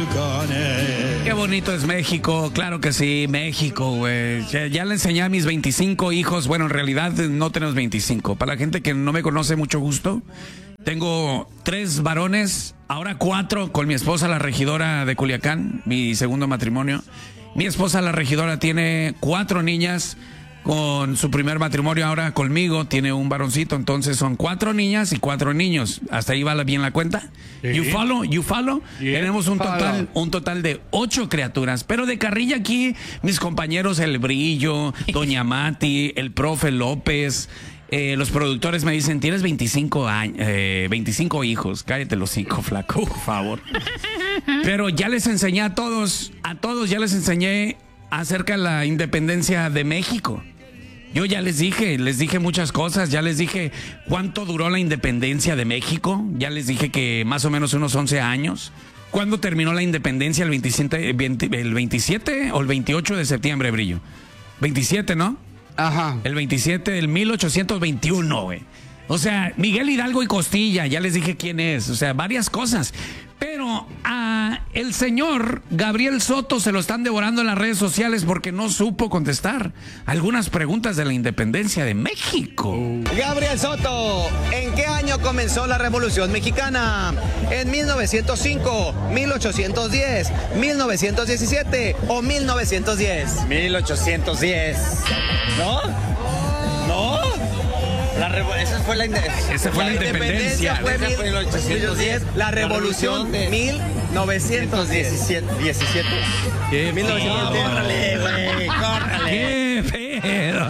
Qué bonito es México, claro que sí, México, güey. Ya le enseñé a mis 25 hijos, bueno, en realidad no tenemos 25. Para la gente que no me conoce, mucho gusto. Tengo 3 varones, ahora 4 con mi esposa, la regidora de Culiacán, mi segundo matrimonio. Mi esposa, la regidora, tiene 4 niñas. Con su primer matrimonio, ahora conmigo, tiene un varoncito, entonces son 4 niñas y 4 niños. ¿Hasta ahí va bien la cuenta? Sí. You follow? Yeah. Tenemos un total de 8 criaturas. Pero de carrilla aquí, mis compañeros El Brillo, Doña Mati, el profe López, los productores me dicen, tienes 25 25 hijos. Cállate los hocico, flaco, por favor. Pero ya les enseñé a todos ya les enseñé acerca de la independencia de México. Yo ya les dije muchas cosas, ya les dije cuánto duró la independencia de México, ya les dije que más o menos unos 11 años. ¿Cuándo terminó la independencia? ¿El 27 o el 28 de septiembre, Brillo? 27, ¿no? Ajá. El 27 del 1821, güey. O sea, Miguel Hidalgo y Costilla, ya les dije quién es, o sea, varias cosas. Pero a el señor Gabriel Soto se lo están devorando en las redes sociales porque no supo contestar algunas preguntas de la independencia de México. Gabriel Soto, ¿en qué año comenzó la Revolución Mexicana? ¿En 1905, 1810, 1917 o 1910? 1810. ¿No? ¿No? Esa fue la independencia. Fue 1810. La revolución de 1917. 17. ¡Qué 1910. Córrale, güey, córrale. ¡Qué pedo!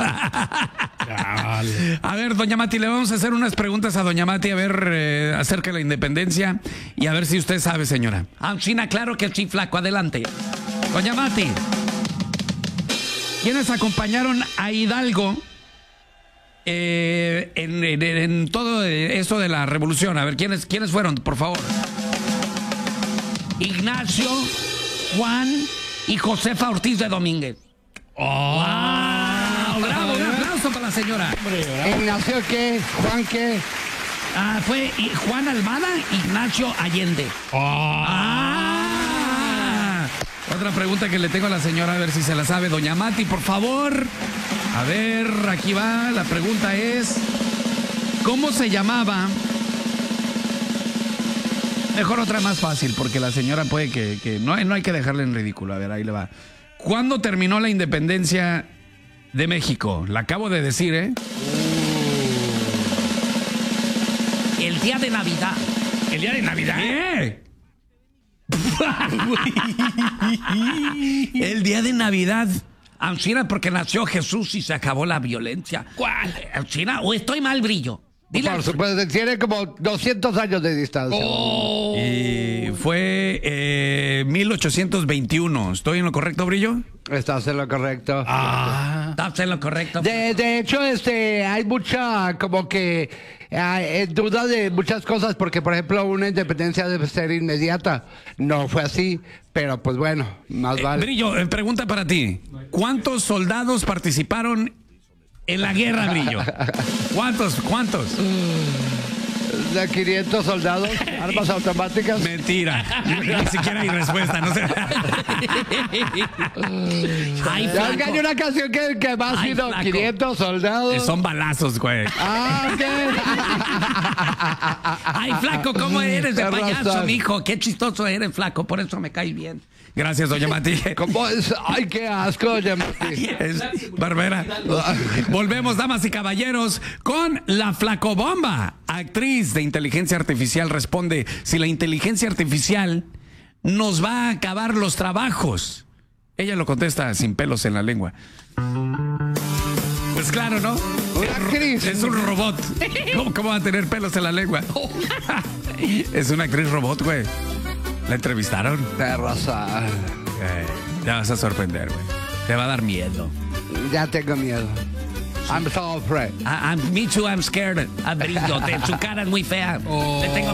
A ver, doña Mati, le vamos a hacer unas preguntas a doña Mati, a ver, acerca de la independencia y a ver si usted sabe, señora. China, claro que sí, flaco, adelante. Doña Mati, ¿quiénes acompañaron a Hidalgo en todo esto de la revolución? A ver, ¿quiénes fueron, por favor? Ignacio, Juan y Josefa Ortiz de Domínguez. ¡Oh! ¡Wow! ¡Bravo! Un aplauso para la señora. ¿Ignacio qué? ¿Juan qué? Fue Juan Almada, Ignacio Allende. Otra pregunta que le tengo a la señora, a ver si se la sabe. Doña Mati, por favor. A ver, aquí va. La pregunta es, ¿cómo se llamaba? Mejor otra más fácil, porque la señora puede que no hay que dejarle en ridículo. A ver, ahí le va. ¿Cuándo terminó la independencia de México? La acabo de decir, ¿eh? El día de Navidad. ¿El día de Navidad? ¿Qué? El día de Navidad. China, porque nació Jesús y se acabó la violencia. ¿Cuál? China, o estoy mal, Brillo. Dile. Por supuesto, tiene como 200 años de distancia. Y fue 1821. ¿Estoy en lo correcto, Brillo? Estás en lo correcto. Estás en lo correcto. De hecho, hay mucha, como que, duda de muchas cosas, porque, por ejemplo, una independencia debe ser inmediata. No fue así, pero pues bueno, más vale. Brillo, pregunta para ti. ¿Cuántos soldados participaron en la guerra, Brillo? ¿Cuántos? De 500 soldados, armas automáticas. Mentira. Ni siquiera hay respuesta. No sé. Ay, Ya hay una canción que va haciendo 500 soldados. Son balazos, güey. Ok. Ay, flaco, ¿cómo eres de payaso, mijo? Qué chistoso eres, flaco. Por eso me caes bien. Gracias, doña Mati. ¿Cómo es? Ay, qué asco, doña Mati. Es Barbera. Volvemos, damas y caballeros, con la Flacobomba. Actriz de inteligencia artificial responde si la inteligencia artificial nos va a acabar los trabajos. Ella lo contesta sin pelos en la lengua. Pues claro, ¿no? Es un robot. ¿Cómo va a tener pelos en la lengua? Es una actriz robot, güey. ¿La entrevistaron? Te raza. Te vas a sorprender, güey. Te va a dar miedo. Ya tengo miedo. I'm so afraid. Me too, I'm scared. Brillo, su cara es muy fea. Le tengo